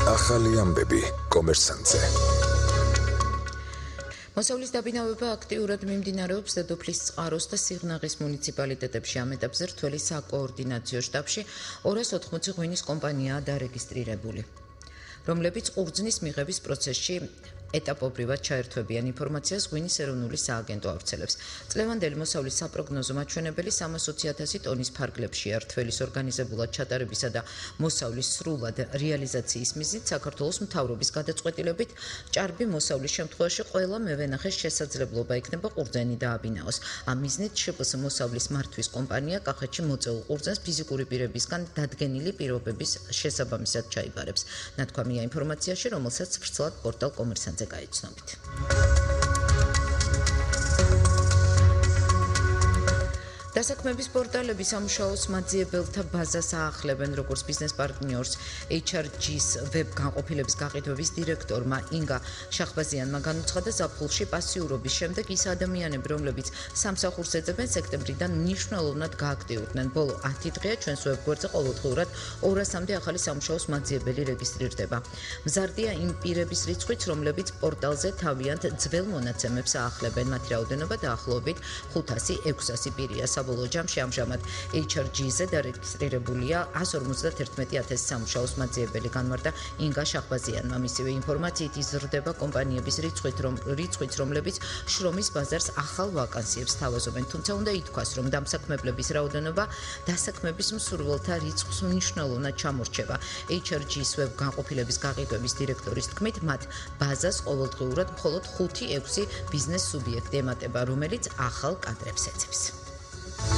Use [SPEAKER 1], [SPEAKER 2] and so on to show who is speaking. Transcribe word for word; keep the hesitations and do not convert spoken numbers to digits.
[SPEAKER 1] ახალი ამბები კომერსანტზე.
[SPEAKER 2] მოსავლის დაბინავება აქტიურად მიმდინარეობს დედოფლის წყაროს და სიღნაღის მუნიციპალიტეტებში. ამ ეტაპზე რთველი საკოორდინაციო შტაბში ორას ოთხმოცი ღვინის კომპანიაა დარეგისტრირებული, რომლებიც ყურძნის მიღების პროცესში ეტაპობრივად ჩაერთვებიან ინფორმაციას ღვინის ეროვნული სააგენტო ავრცელებს. წლევანდელი მოსავლის საპროგნოზო მაჩვენებელი სამასოცი ათასი ტონის ფარგლებშია. რთველის ორგანიზებულად ჩატარებისა და მოსავლის სრულად რეალიზაციის მიზნით საქართველოს მთავრობის გადაწყვეტილებით ჭარბი მოსავლის შემთხვევაში ყველა მევენახეს შესაძლებლობა იქნება ყურძენი დააბინაოს. ამ მიზნით შპს მოსავლის მართვის კომპანია კახეთში მოწეულ ყურძენს ფიზიკური პირებისგან დადგენილი პირობების შესაბამისად ჩაიბარებს. ნათქვამია ინფორმაციაში, რომელსაც ვრცლად პორტალ კომერსანტზე გაიცნობით. დასაქმების პორტალები სამუშაოს მაძიებელთა ბაზას აახლებენ, როგორც ბიზნეს პარტნიორს ეიჩ არ ჯის ვებ განყოფილების გაყიდვების დირექტორმა ინგა შახბაზიანმა განუცხადა, ზაფხულში პასიურობის შემდეგ ის ადამიანები, რომლებიც სამსახურს ეძებენ, სექტემბრიდან მნიშვნელოვნად გააქტიურდნენ. ბოლო ათი დღეა ჩვენს ვებგვერდზე ყოველდღიურად ორასამდე ახალი სამუშაოს მაძიებელი რეგისტრირდება. მზარდია იმ პირების რიცხვიც, რომლებიც პორტალზე თავიანთ ძველ მონაცემებს აახლებენ. მათი რაოდენობა დაახლოებით ხუთასი ექვსასი პირია. საბოლოო ჯამში ამჟამად ეიჩ არ ჯი-ზე დარეგისტრირებულია εκατს ორმოცდაათერთმეტი ათასი სამუშაოს მაძიებელი, განმარტა ინგა შახბაზიანმა. მისივე ინფორმაციით იზრდება კომპანიების რიცხვით, რომ რიცხვიც, რომლებიც შრომის ბაზარს ახალ ვაკანსიებს თავაზობენ. თუმცა უნდა ითქვას, რომ დამსაქმებლების რაოდენობა დასაქმების მსურველთა რიცხვს მნიშვნელოვნად ჩამორჩება. ეიჩ არ ჯის ვებ განყოფილების გაყიდვების დირექტორის თქმით, მათ ბაზას ყოველდღიურად მხოლოდ ხუთი ექვსი ბიზნეს სუბიექტი ემატება, რომელიც ახალ კადრებს ეძებს.